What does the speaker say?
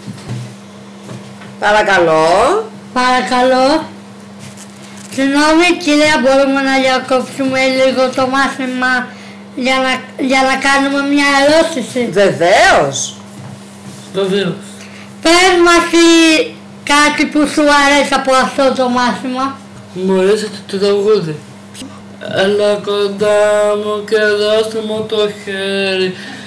Παρακαλώ. Παρακαλώ. Συγγνώμη κυρία, μπορούμε να διακόψουμε λίγο το μάθημα για να κάνουμε μια ερώτηση? Βεβαίως. Πες μας κάτι που σου αρέσει από αυτό το μάθημα. Μου αρέσει το τραγούδι. Έλα κοντά μου και δώστε μου το χέρι.